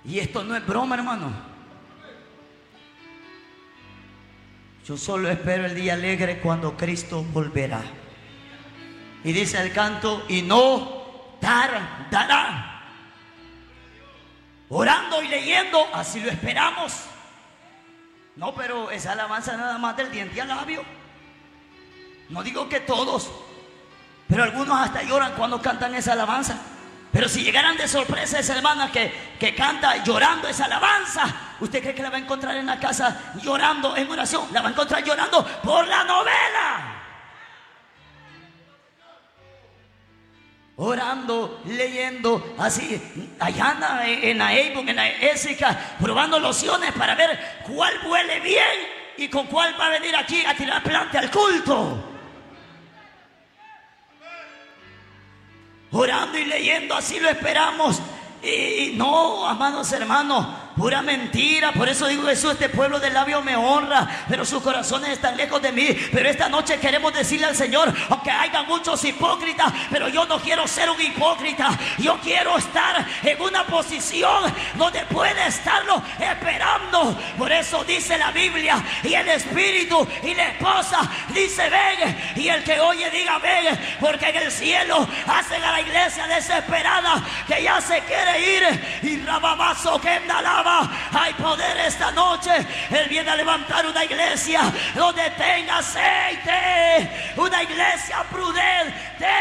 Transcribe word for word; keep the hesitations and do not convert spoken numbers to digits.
Y esto no es broma, hermano. Yo solo espero el día alegre cuando Cristo volverá. Y dice el canto, y no tardará. Orando y leyendo, así lo esperamos. No, pero esa alabanza nada más del diente al labio. No digo que todos, pero algunos hasta lloran cuando cantan esa alabanza. Pero si llegaran de sorpresa esa hermana que, que canta llorando esa alabanza, ¿usted cree que la va a encontrar en la casa llorando en oración? La va a encontrar llorando por la novela. Orando, leyendo, así, allá anda en la Avon, en la Ésica, probando lociones para ver cuál huele bien y con cuál va a venir aquí a tirar plante al culto. Orando y leyendo, así lo esperamos. Y, y no, amados hermanos, pura mentira. Por eso digo, Jesús, este pueblo de labio me honra, pero sus corazones están lejos de mí. Pero esta noche queremos decirle al Señor, aunque haya muchos hipócritas, pero yo no quiero ser un hipócrita. Yo quiero estar en una posición donde pueda estarlo esperando. Por eso dice la Biblia, y el Espíritu y la esposa dice ven, y el que oye diga ven, porque en el cielo hacen a la iglesia desesperada que ya se quiere ir. Y rababazo que andalaba. Hay poder esta noche. Él viene a levantar una iglesia donde tenga aceite, una iglesia prudente,